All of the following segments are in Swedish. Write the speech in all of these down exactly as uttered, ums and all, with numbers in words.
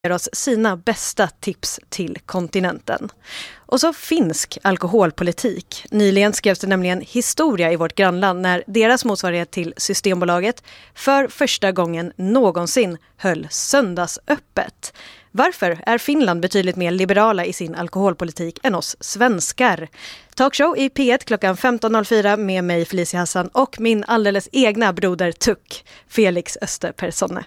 ger oss sina bästa tips till kontinenten. Och så finsk alkoholpolitik. Nyligen skrevs det nämligen historia i vårt grannland när deras motsvarighet till Systembolaget för första gången någonsin höll söndagsöppet. Varför är Finland betydligt mer liberala i sin alkoholpolitik än oss svenskar? Talkshow i P ett klockan femton noll fyra med mig Felicia Hassan och min alldeles egna broder Tuck, Felix Österpersonne.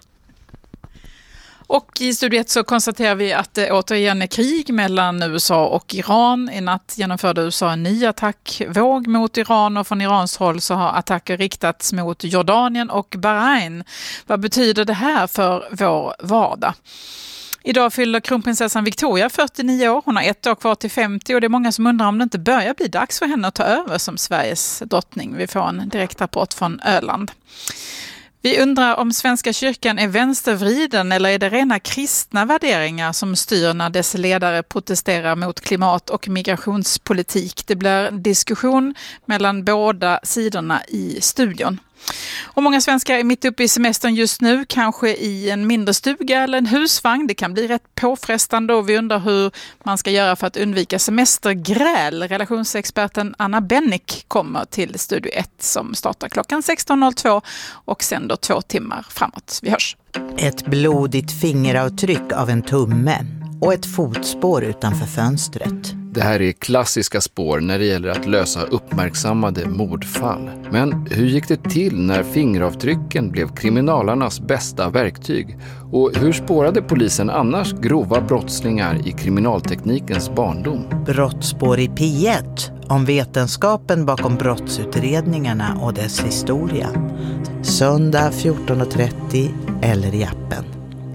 Och i studiet så konstaterar vi att det återigen är krig mellan U S A och Iran. I natt genomförde U S A en ny attackvåg mot Iran och från Irans håll så har attacker riktats mot Jordanien och Bahrain. Vad betyder det här för vår vardag? Idag fyller kronprinsessan Victoria fyrtionio år. Hon har ett år kvar till femtio och det är många som undrar om det inte börjar bli dags för henne att ta över som Sveriges drottning. Vi får en direkt rapport från Öland. Vi undrar om Svenska kyrkan är vänstervriden eller är det rena kristna värderingar som styr när dess ledare protesterar mot klimat- och migrationspolitik. Det blir diskussion mellan båda sidorna i studion. Och många svenskar är mitt uppe i semestern just nu, kanske i en mindre stuga eller en husvagn. Det kan bli rätt påfrestande och vi undrar hur man ska göra för att undvika semestergräl. Relationsexperten Anna Bennick kommer till Studio ett som startar klockan sexton noll två och sen då två timmar framåt. Vi hörs. Ett blodigt fingeravtryck av en tumme och ett fotspår utanför fönstret. Det här är klassiska spår när det gäller att lösa uppmärksammade mordfall. Men hur gick det till när fingeravtrycken blev kriminalarnas bästa verktyg? Och hur spårade polisen annars grova brottslingar i kriminalteknikens barndom? Brottsspår i P ett om vetenskapen bakom brottsutredningarna och dess historia. Söndag fjorton trettio eller i appen.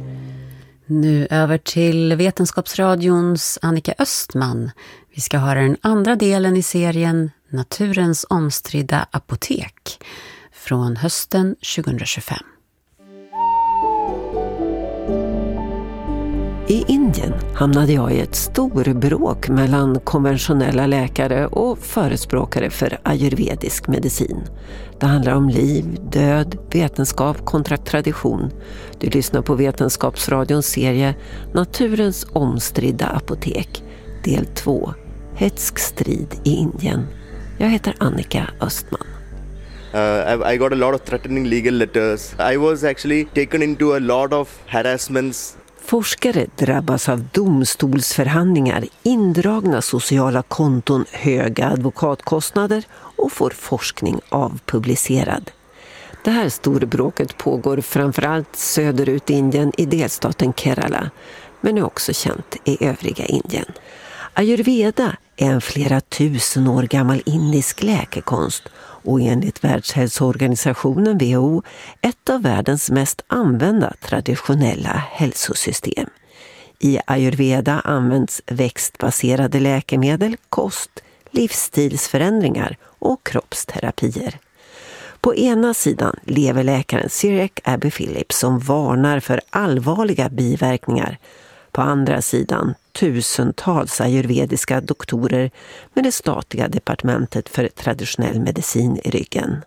Nu över till Vetenskapsradions Annika Östman. Vi ska höra den andra delen i serien Naturens omstridda apotek från hösten tjugohundratjugofem. I Indien hamnade jag i ett storbråk mellan konventionella läkare och förespråkare för ayurvedisk medicin. Det handlar om liv, död, vetenskap kontra tradition. Du lyssnar på Vetenskapsradions serie Naturens omstridda apotek, del två. Hetsk strid i Indien. Jag heter Annika Östman. Uh, I got a lot of threatening legal letters. I was actually taken into a lot of harassments. Forskare drabbas av domstolsförhandlingar, indragna sociala konton, höga advokatkostnader och får forskning avpublicerad. Det här storbråket pågår framförallt söderut i Indien i delstaten Kerala, men är också känt i övriga Indien. Ayurveda är en flera tusen år gammal indisk läkekonst och enligt Världshälsoorganisationen W H O ett av världens mest använda traditionella hälsosystem. I ayurveda används växtbaserade läkemedel, kost, livsstilsförändringar och kroppsterapier. På ena sidan lever läkaren Cyrek Abby Phillips som varnar för allvarliga biverkningar. På andra sidan tusentals ayurvediska doktorer med det statliga departementet för traditionell medicin i ryggen.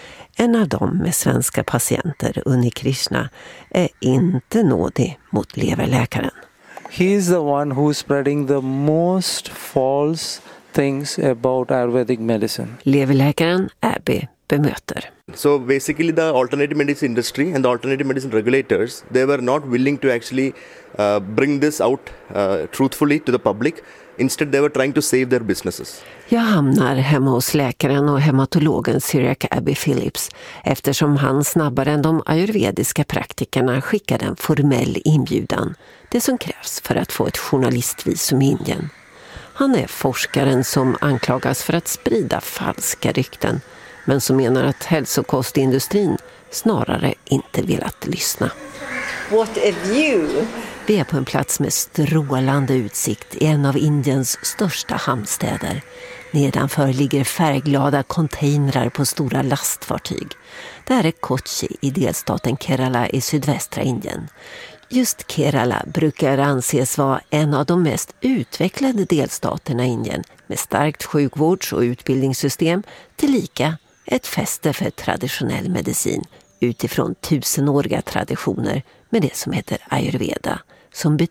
En av dem med svenska patienter, Unni Krishna, är inte nådig mot leverläkaren. He is the one who is spreading the most false things about Ayurvedic medicine. Leverläkaren Abby bemöter. So basically the alternative medicine industry and the alternative medicine regulators, they were not willing to actually uh, bring this out uh, truthfully to the public. Instead they were trying to save their businesses. Jag hamnar hemma hos läkaren och hematologen Cyrek Abby Phillips eftersom han snabbare än de ayurvediska praktikerna skickade en formell inbjudan. Det som krävs för att få ett journalistvisum i Indien. Han är forskaren som anklagas för att sprida falska rykten, men som menar att hälsokostindustrin snarare inte velat lyssna. What a view! Vi är på en plats med strålande utsikt i en av Indiens största hamnstäder. Nedanför ligger färgglada containrar på stora lastfartyg. Det här är Kochi i delstaten Kerala i sydvästra Indien. Just Kerala brukar anses vara en av de mest utvecklade delstaterna i Indien med starkt sjukvårds- och utbildningssystem tillika ett fäste för traditionell medicin utifrån tusenåriga traditioner med det som heter ayurveda, som betyder